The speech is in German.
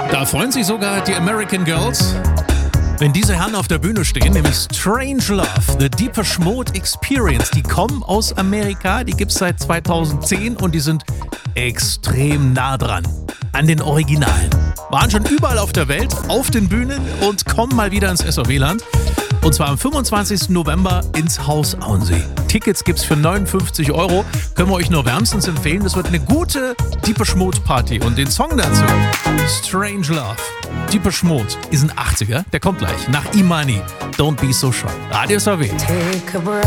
Da freuen sich sogar die American Girls, wenn diese Herren auf der Bühne stehen, nämlich Strange Love, The Depeche Mode Experience. Die kommen aus Amerika, die gibt es seit 2010 und die sind extrem nah dran an den Originalen. Waren schon überall auf der Welt, auf den Bühnen und kommen mal wieder ins SOW-Land. Und zwar am 25. November ins Haus Auensee. Tickets gibt's für 59 €. Können wir euch nur wärmstens empfehlen. Das wird eine gute Depeche Mode Party. Und den Song dazu, Strange Love. Depeche Mode ist ein 80er. Der kommt gleich nach Imani. Don't be so shy. Radio SOW. Take a breath.